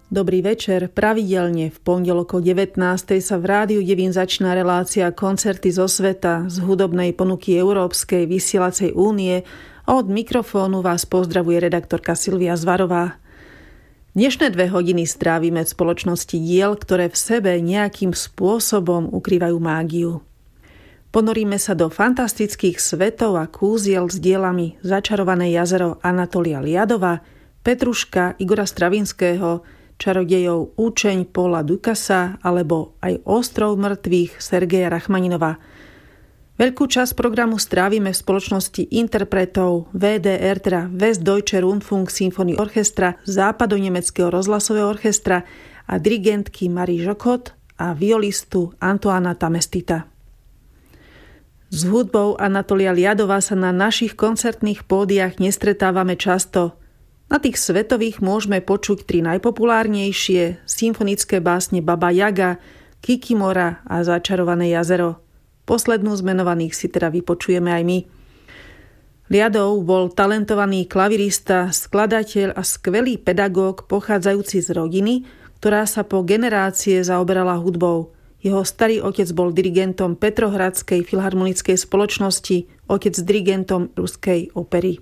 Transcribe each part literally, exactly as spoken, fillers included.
Dobrý večer. Pravidelne v pondelok o devätnástej sa v Rádiu Devín začína relácia Koncerty zo sveta z hudobnej ponuky Európskej vysielacej únie a od mikrofónu vás pozdravuje redaktorka Silvia Zvarová. Dnešné dve hodiny strávime v spoločnosti diel, ktoré v sebe nejakým spôsobom ukrývajú mágiu. Ponoríme sa do fantastických svetov a kúziel s dielami Začarované jazero Anatolia Liadova, Petruška Igora Stravinského, Čarodejov Účeň Paula Ducasa alebo aj Ostrov mŕtvych Sergeja Rachmaninova. Veľkú časť programu strávime v spoločnosti interpretov vé dé er, teda Westdeutsche Rundfunk Symphony Orchestra, západonemeckého rozhlasového orchestra a dirigentky Marie Jokot a violistu Antoána Tamestita. S hudbou Anatolia Liadova sa na našich koncertných pódiach nestretávame často. Na tých svetových môžeme počuť tri najpopulárnejšie symfonické básne Baba Jaga, Kikimora a Začarované jazero. Poslednú z menovaných si teda vypočujeme aj my. Liadov bol talentovaný klavirista, skladateľ a skvelý pedagóg pochádzajúci z rodiny, ktorá sa po generácie zaoberala hudbou. Jeho starý otec bol dirigentom Petrohradskej filharmonickej spoločnosti, otec dirigentom Ruskej opery.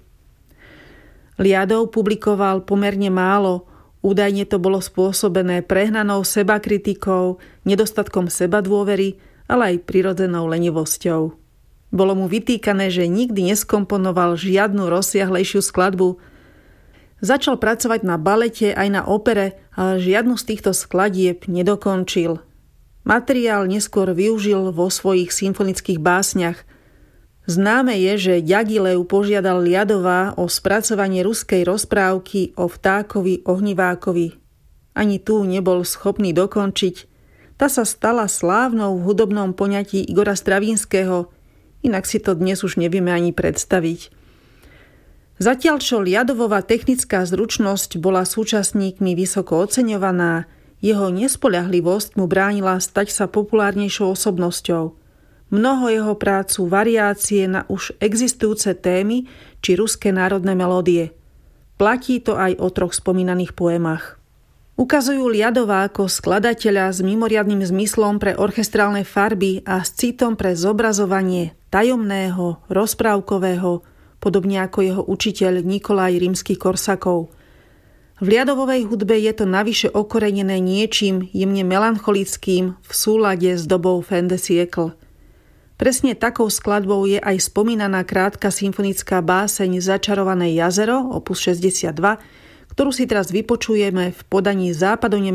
Liadov publikoval pomerne málo, údajne to bolo spôsobené prehnanou sebakritikou, nedostatkom sebadôvery, ale aj prirodzenou lenivosťou. Bolo mu vytýkané, že nikdy neskomponoval žiadnu rozsiahlejšiu skladbu. Začal pracovať na balete aj na opere, ale žiadnu z týchto skladieb nedokončil. Materiál neskôr využil vo svojich symfonických básniach. Známe je, že Ďagileu požiadal Liadova o spracovanie ruskej rozprávky o vtákovi ohnivákovi. Ani tu nebol schopný dokončiť. Tá sa stala slávnou v hudobnom poňatí Igora Stravinského, inak si to dnes už nevieme ani predstaviť. Zatiaľ čo Liadovova technická zručnosť bola súčasníkmi vysoko oceňovaná, jeho nespoľahlivosť mu bránila stať sa populárnejšou osobnosťou. Mnoho jeho prác sú variácie na už existujúce témy či ruské národné melódie. Platí to aj o troch spomínaných poemách. Ukazujú Liadova ako skladateľa s mimoriadnym zmyslom pre orchestrálne farby a s citom pre zobrazovanie tajomného, rozprávkového, podobne ako jeho učiteľ Nikolaj Rímsky-Korsakov. V Liadovovej hudbe je to navyše okorenené niečím jemne melancholickým v súlade s dobou fin de siècle. Presne takou skladbou je aj spomínaná krátka symfonická báseň Začarované jazero, opus šesťdesiatdva, ktorú si teraz vypočujeme v podaní západonemeckého